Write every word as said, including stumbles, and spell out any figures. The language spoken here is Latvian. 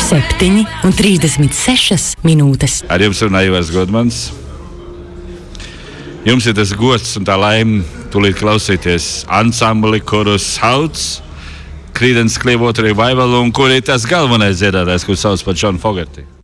septiņi un trīsdesmit sešas minūtes. Ar jums runā Ivars Godmans. Jums ir tas gods un tā laime tūlīt klausīties ansambli, kuru sauc Creedence Clearwater Revival un kur ir tas galvenais dziedātājs, kurš sauc par John Fogerty.